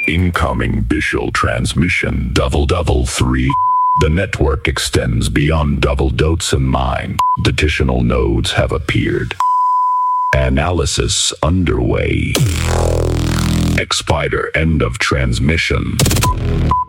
Incoming visual transmission double double 3. The network extends beyond double dots and mine. Additional nodes have appeared. Analysis underway. X-Spider end of transmission.